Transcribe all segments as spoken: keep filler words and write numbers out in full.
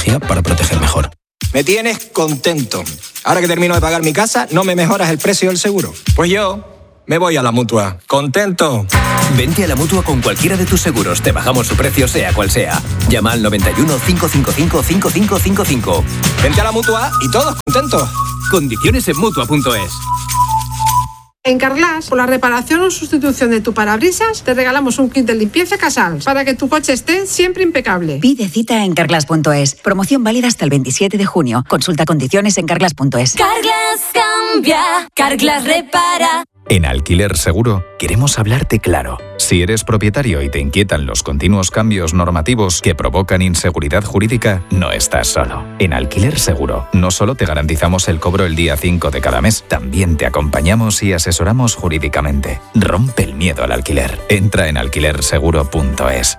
tecnología para proteger mejor. Me tienes contento. Ahora que termino de pagar mi casa, ¿no me mejoras el precio del seguro? Pues yo me voy a la Mutua. ¡Contento! Vente a la Mutua con cualquiera de tus seguros. Te bajamos su precio, sea cual sea. Llama al noventa y uno, cinco cinco cinco, cinco cinco cinco cinco. Vente a la Mutua y todos contentos. Condiciones en Mutua punto es. En Carglass, por la reparación o sustitución de tu parabrisas, te regalamos un kit de limpieza Casals para que tu coche esté siempre impecable. Pide cita en carglass punto es. Promoción válida hasta el veintisiete de junio. Consulta condiciones en carglass punto es. Carglass cambia, Carglass repara. En Alquiler Seguro queremos hablarte claro. Si eres propietario y te inquietan los continuos cambios normativos que provocan inseguridad jurídica, no estás solo. En Alquiler Seguro no solo te garantizamos el cobro el día cinco de cada mes, también te acompañamos y asesoramos jurídicamente. Rompe el miedo al alquiler. Entra en alquiler seguro punto es.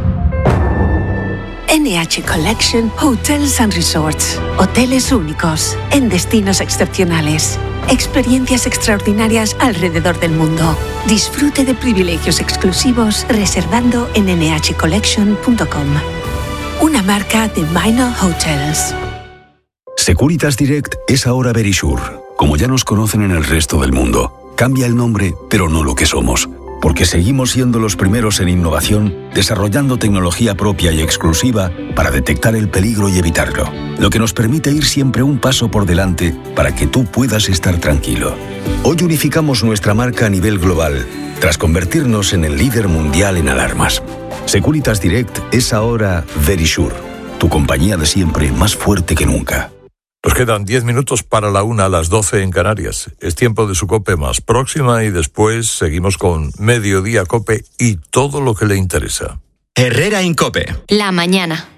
N H Collection Hotels and Resorts. Hoteles únicos, en destinos excepcionales. Experiencias extraordinarias alrededor del mundo. Disfrute de privilegios exclusivos reservando en ene hache collection punto com. Una marca de Minor Hotels. Securitas Direct es ahora Verisure, como ya nos conocen en el resto del mundo. Cambia el nombre, pero no lo que somos. Porque seguimos siendo los primeros en innovación, desarrollando tecnología propia y exclusiva para detectar el peligro y evitarlo, lo que nos permite ir siempre un paso por delante para que tú puedas estar tranquilo. Hoy unificamos nuestra marca a nivel global, tras convertirnos en el líder mundial en alarmas. Securitas Direct es ahora Verisure, tu compañía de siempre más fuerte que nunca. Nos quedan diez minutos para la una, a las doce en Canarias. Es tiempo de su COPE más próxima y después seguimos con Mediodía COPE y todo lo que le interesa. Herrera en COPE. La mañana.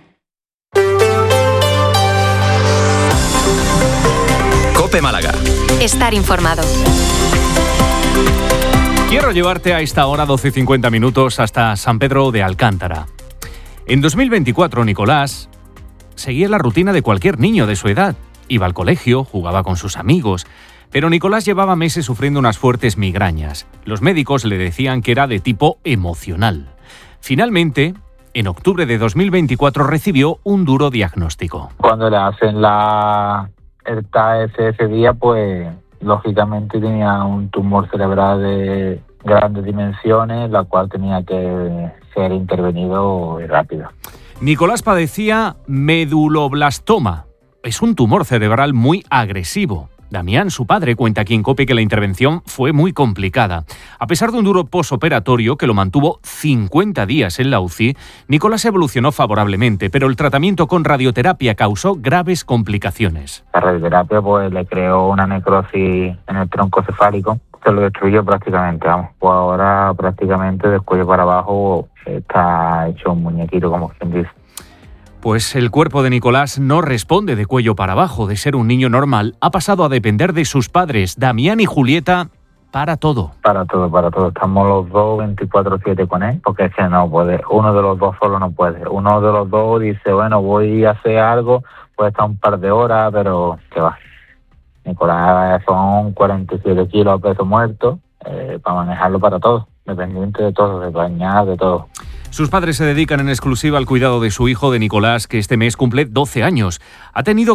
COPE Málaga. Estar informado. Quiero llevarte a esta hora, doce y cincuenta minutos, hasta San Pedro de Alcántara. En dos mil veinticuatro, Nicolás seguía la rutina de cualquier niño de su edad. Iba al colegio, jugaba con sus amigos, pero Nicolás llevaba meses sufriendo unas fuertes migrañas. Los médicos le decían que era de tipo emocional. Finalmente, en octubre de dos mil veinticuatro recibió un duro diagnóstico. Cuando le hacen la el T A ese ese día, pues lógicamente tenía un tumor cerebral de grandes dimensiones, la cual tenía que ser intervenido rápido. Nicolás padecía meduloblastoma. Es un tumor cerebral muy agresivo. Damián, su padre, cuenta aquí en COPE que la intervención fue muy complicada. A pesar de un duro posoperatorio que lo mantuvo cincuenta días en la U C I, Nicolás evolucionó favorablemente, pero el tratamiento con radioterapia causó graves complicaciones. La radioterapia pues le creó una necrosis en el tronco cefálico, se lo destruyó prácticamente, vamos. Pues ahora prácticamente del cuello para abajo está hecho un muñequito, como quien dice. Pues el cuerpo de Nicolás no responde de cuello para abajo. De ser un niño normal, ha pasado a depender de sus padres, Damián y Julieta, para todo. Para todo, para todo. Estamos los dos veinticuatro siete con él, porque es que no puede. Uno de los dos solo no puede. Uno de los dos dice, bueno, voy a hacer algo, puede estar un par de horas, pero ¿qué va? Nicolás son cuarenta y siete kilos a peso muerto, eh, para manejarlo para todo, dependiente de todo, de bañar, de todo. Sus padres se dedican en exclusiva al cuidado de su hijo, de Nicolás, que este mes cumple doce años. Ha tenido